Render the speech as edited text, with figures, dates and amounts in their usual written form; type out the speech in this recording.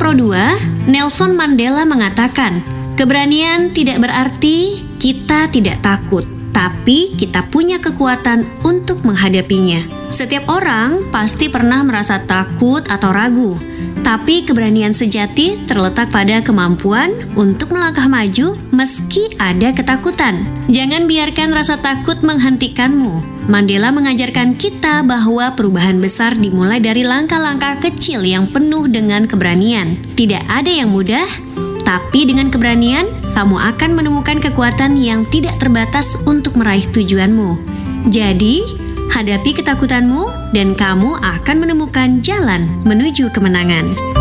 Pro 2, Nelson Mandela mengatakan, keberanian tidak berarti kita tidak takut, tapi kita punya kekuatan untuk menghadapinya. Setiap orang pasti pernah merasa takut atau ragu, tapi keberanian sejati terletak pada kemampuan untuk melangkah maju meski ada ketakutan. Jangan biarkan rasa takut menghentikanmu. Mandela mengajarkan kita bahwa perubahan besar dimulai dari langkah-langkah kecil yang penuh dengan keberanian. Tidak ada yang mudah, tapi dengan keberanian, kamu akan menemukan kekuatan yang tidak terbatas untuk meraih tujuanmu. Jadi, hadapi ketakutanmu dan kamu akan menemukan jalan menuju kemenangan.